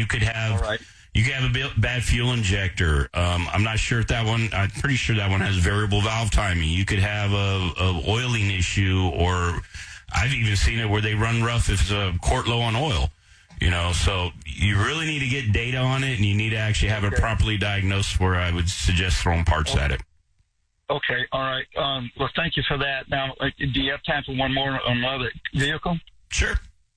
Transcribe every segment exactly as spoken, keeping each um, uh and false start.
could have All right. you could have a bit- bad fuel injector. Um, I'm not sure if that one. I'm pretty sure that one has variable valve timing. You could have a, a oiling issue, or I've even seen it where they run rough if it's a quart low on oil. You know, so you really need to get data on it, and you need to actually have Okay. it properly diagnosed. Where I would suggest throwing parts Okay. at it. Okay, all right. Um, well, thank you for that. Now, uh, do you have time for one more on another vehicle? Sure.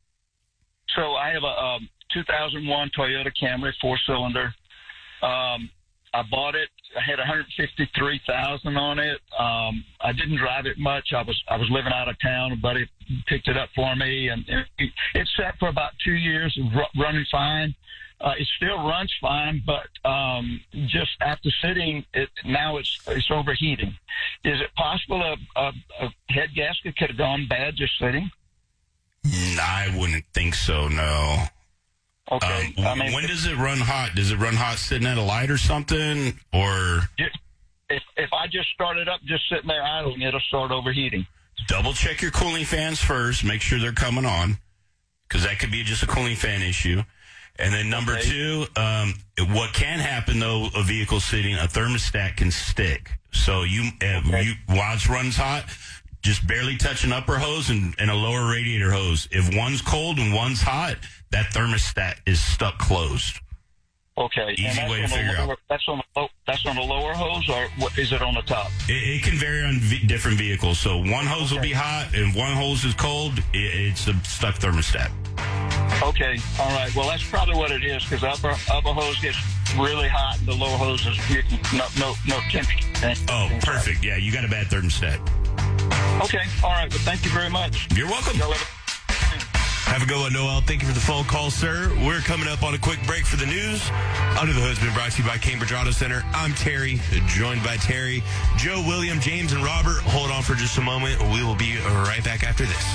So I have a um, two thousand one Toyota Camry four-cylinder. Um, I bought it. I had one hundred fifty-three thousand on it. Um, I didn't drive it much. I was I was living out of town. A buddy picked it up for me, and it, it sat for about two years, r- running fine. Uh, it still runs fine, but um, just after sitting, it now it's it's overheating. Is it possible a, a, a head gasket could have gone bad just sitting? Mm, I wouldn't think so. No. Okay. Um, I mean, when does it run hot? Does it run hot sitting at a light or something? Or if if I just start it up, just sitting there idling, it'll start overheating. double check your cooling fans first. Make sure they're coming on, because that could be just a cooling fan issue. And then number Okay. two, um, what can happen though, a vehicle sitting, a thermostat can stick. So you, uh, Okay. you while it runs hot, just barely touch an upper hose and, and a lower radiator hose. If one's cold and one's hot, that thermostat is stuck closed. Okay. Easy and that's way to on the figure out. lower, That's on the low, that's on the lower hose, or what, is it on the top? It, it can vary on v- different vehicles. So one hose will Okay. be hot and one hose is cold. It, it's a stuck thermostat. Okay. All right. Well, that's probably what it is, because upper upper hose gets really hot, and the lower hose is no no no temperature. Oh, perfect. Yeah, you got a bad thermostat. Okay. All right. Well, thank you very much. You're welcome. Y'all have a- Have a good one, Noel. Thank you for the phone call, sir. We're coming up on a quick break for the news. Under the Hood's been brought to you by Cambridge Auto Center. I'm Terry, joined by Terry, Joe, William, James, and Robert. Hold on for just a moment. We will be right back after this.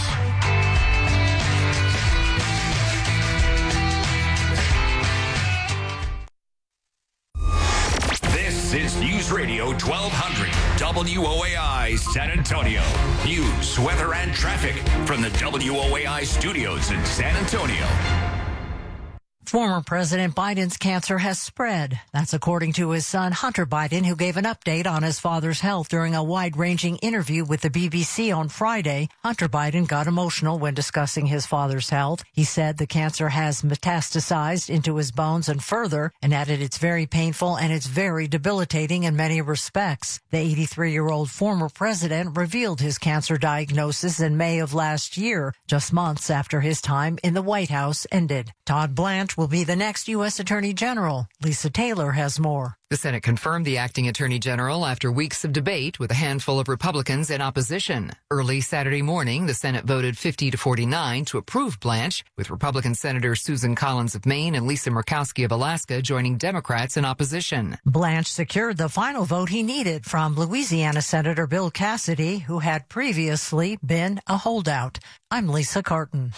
This is News Radio twelve hundred W O A I San Antonio. News, weather, and traffic from the W O A I studios in San Antonio. Former President Biden's cancer has spread. That's according to his son, Hunter Biden, who gave an update on his father's health during a wide-ranging interview with the B B C on Friday. Hunter Biden got emotional when discussing his father's health. He said the cancer has metastasized into his bones and further, and added it's very painful and it's very debilitating in many respects. The eighty-three-year-old former president revealed his cancer diagnosis in May of last year, just months after his time in the White House ended. Todd Blanche will be the next U S Attorney General. Lisa Taylor has more. The Senate confirmed the acting attorney general after weeks of debate with a handful of Republicans in opposition. Early Saturday morning, the Senate voted fifty to forty-nine to approve Blanche, with Republican Senators Susan Collins of Maine and Lisa Murkowski of Alaska joining Democrats in opposition. Blanche secured the final vote he needed from Louisiana Senator Bill Cassidy, who had previously been a holdout. I'm Lisa Carton.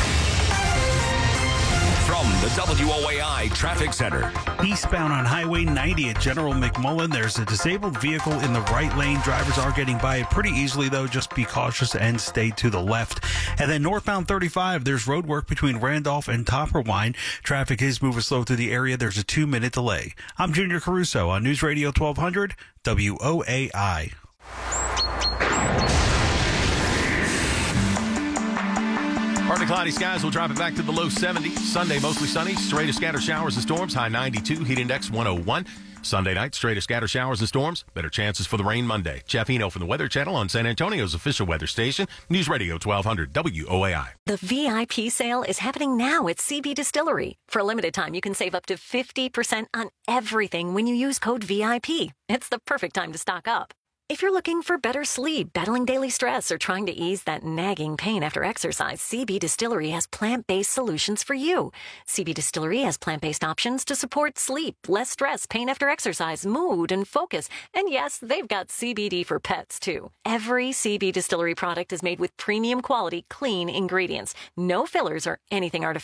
From the W O A I Traffic Center. Eastbound on Highway ninety at General McMullen, there's a disabled vehicle in the right lane. Drivers are getting by it pretty easily, though. Just be cautious and stay to the left. And then northbound thirty-five, there's road work between Randolph and Topperwine. Traffic is moving slow through the area. There's a two-minute delay. I'm Junior Caruso on News Radio twelve hundred W O A I. Partly cloudy skies will drop it back to the low seventies. Sunday, mostly sunny. Straight to scattered showers and storms. High ninety-two. Heat index one oh one. Sunday night, straight to scattered showers and storms. Better chances for the rain Monday. Jeff Eno from the Weather Channel on San Antonio's official weather station. News Radio twelve hundred W O A I. The V I P sale is happening now at C B Distillery. For a limited time, you can save up to fifty percent on everything when you use code V I P. It's the perfect time to stock up. If you're looking for better sleep, battling daily stress, or trying to ease that nagging pain after exercise, C B Distillery has plant-based solutions for you. C B Distillery has plant-based options to support sleep, less stress, pain after exercise, mood, and focus. And yes, they've got C B D for pets, too. Every C B Distillery product is made with premium quality, clean ingredients. No fillers or anything artificial.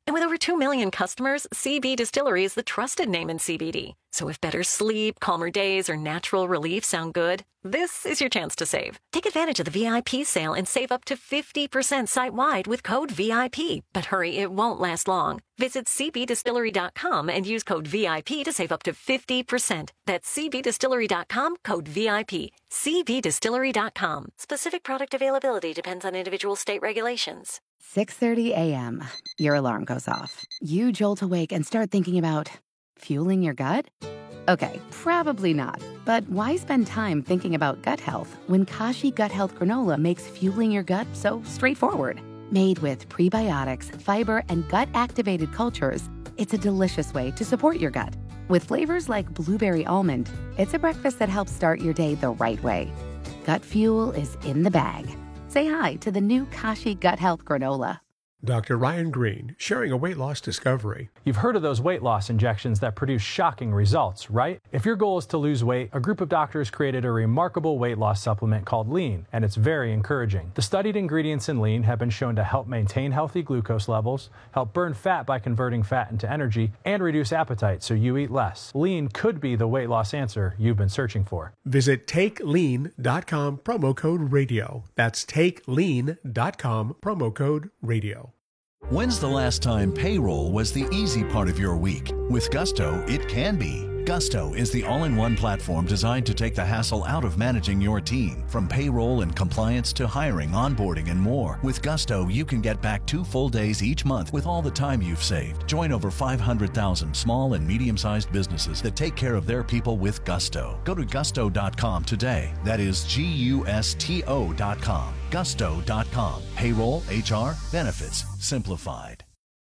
And with over two million customers, C B Distillery is the trusted name in C B D. So if better sleep, calmer days, or natural relief sound good, this is your chance to save. Take advantage of the V I P sale and save up to fifty percent site-wide with code V I P. But hurry, it won't last long. Visit C B distillery dot com and use code V I P to save up to fifty percent. That's C B distillery dot com, code V I P. C B distillery dot com. Specific product availability depends on individual state regulations. six thirty a.m. Your alarm goes off. You jolt awake and start thinking about fueling your gut? Okay, probably not. But why spend time thinking about gut health when Kashi Gut Health Granola makes fueling your gut so straightforward? Made with prebiotics, fiber, and gut-activated cultures, it's a delicious way to support your gut. With flavors like blueberry almond, it's a breakfast that helps start your day the right way. Gut fuel is in the bag. Say hi to the new Kashi Gut Health Granola. Doctor Ryan Green, sharing a weight loss discovery. You've heard of those weight loss injections that produce shocking results, right? If your goal is to lose weight, a group of doctors created a remarkable weight loss supplement called Lean, and it's very encouraging. The studied ingredients in Lean have been shown to help maintain healthy glucose levels, help burn fat by converting fat into energy, and reduce appetite so you eat less. Lean could be the weight loss answer you've been searching for. Visit take lean dot com, promo code radio. That's take lean dot com, promo code radio. When's the last time payroll was the easy part of your week? With Gusto, it can be. Gusto is the all-in-one platform designed to take the hassle out of managing your team. From payroll and compliance to hiring, onboarding, and more. With Gusto, you can get back two full days each month with all the time you've saved. Join over five hundred thousand small and medium-sized businesses that take care of their people with Gusto. Go to gusto dot com today. That is G U S T O dot com. gusto dot com. Payroll, H R, benefits, simplified.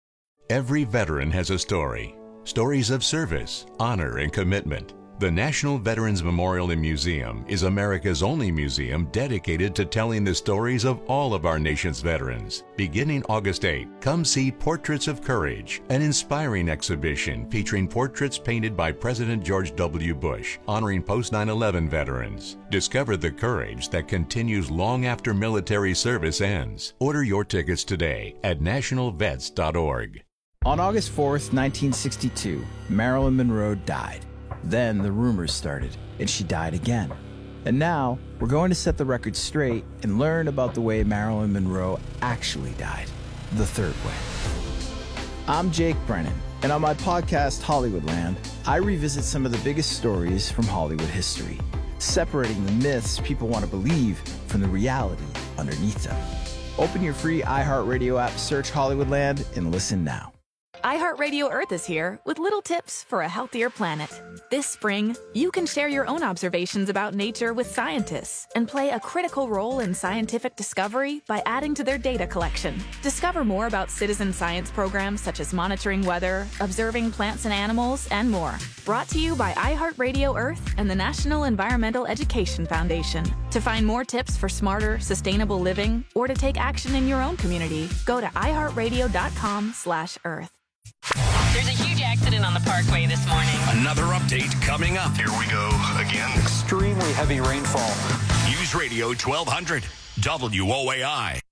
Every veteran has a story. Stories of service, honor, and commitment. The National Veterans Memorial and Museum is America's only museum dedicated to telling the stories of all of our nation's veterans. Beginning August eighth, come see Portraits of Courage, an inspiring exhibition featuring portraits painted by President George W. Bush, honoring post nine eleven veterans. Discover the courage that continues long after military service ends. Order your tickets today at national vets dot org. On August fourth, nineteen sixty-two, Marilyn Monroe died. Then the rumors started, and she died again. And now, we're going to set the record straight and learn about the way Marilyn Monroe actually died, the third way. I'm Jake Brennan, and on my podcast, Hollywoodland, I revisit some of the biggest stories from Hollywood history, separating the myths people want to believe from the reality underneath them. Open your free iHeartRadio app, search Hollywoodland, and listen now. iHeartRadio Earth is here with little tips for a healthier planet. This spring, you can share your own observations about nature with scientists and play a critical role in scientific discovery by adding to their data collection. Discover more about citizen science programs such as monitoring weather, observing plants and animals, and more. Brought to you by iHeartRadio Earth and the National Environmental Education Foundation. To find more tips for smarter, sustainable living or to take action in your own community, go to iHeartRadio.com slash Earth. There's a huge accident on the Parkway this morning. Another update coming up. Here we go again. Extremely heavy rainfall. News Radio twelve hundred W O A I.